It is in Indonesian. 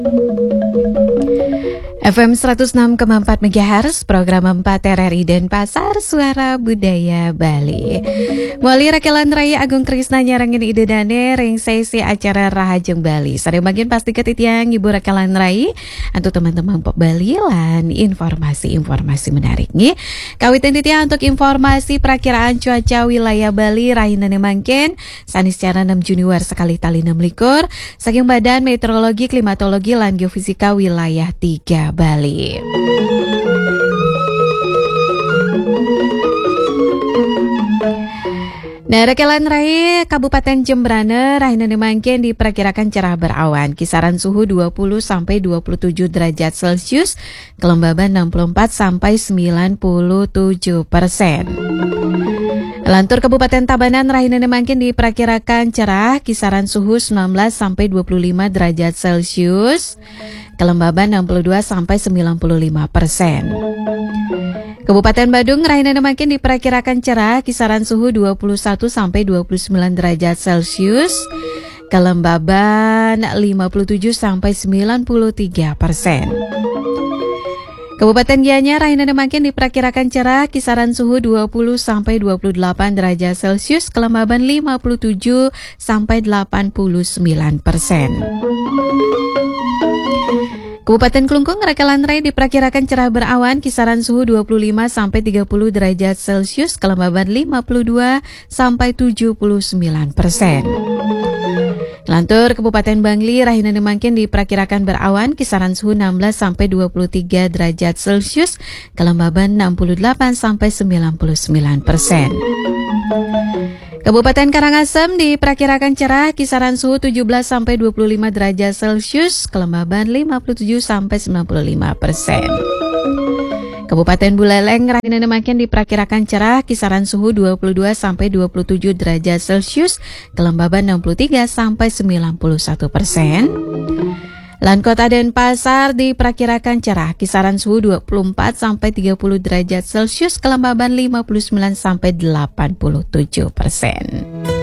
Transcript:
FM 106,4 MHz, program 4 RRI dan Pasar Suara Budaya Bali. Wali Rakelan Raya Agung Krisna nyarangin ide dane ring sesi acara Rahajeng Bali. Sare bagian pasti ketitiang Ibu Rakelan Rai untuk teman-teman pop Bali lan informasi menariknya. Kawitan titiang untuk informasi perakiraan cuaca wilayah Bali rahinane mangken sanis cara 6 Junior sekali tali 6 likur saking Badan Meteorologi, Klimatologi lan Geofisika wilayah 3 Bali. Nah, Rakelan Rai Kabupaten Jembrane rahinane mangken diperkirakan cerah berawan, kisaran suhu 20 sampai 27 derajat Celcius, kelembaban 64 sampai 97%. Lantur Kabupaten Tabanan rahinane mangken diperkirakan cerah, kisaran suhu 19 sampai 25 derajat Celcius, kelembaban 62 sampai 95%. Kabupaten Badung rahinane mangken diperkirakan cerah, kisaran suhu 21 sampai 29 derajat Celcius, kelembaban 57 sampai 93%. Kabupaten Gianyar rahinane mangken diperkirakan cerah, kisaran suhu 20 sampai 28 derajat Celcius, kelembaban 57 sampai 89%. Kabupaten Klungkung Rakelan Rai diperkirakan cerah berawan, kisaran suhu 25 sampai 30 derajat Celcius, kelembaban 52 sampai 79%. Lantur Kabupaten Bangli rahinane mangken diperkirakan berawan, kisaran suhu 16 sampai 23 derajat Celcius, kelembaban 68 sampai 99%. Kabupaten Karangasem diperkirakan cerah, kisaran suhu 17 sampai 25 derajat Celcius, kelembaban 57 sampai 95%. Kabupaten Buleleng rahinane mangken diperkirakan cerah, kisaran suhu 22 sampai 27 derajat Celcius, kelembaban 63 sampai 91%. Lan Kota Denpasar diperkirakan cerah, kisaran suhu 24 sampai 30 derajat Celcius, kelembaban 59 sampai 87%.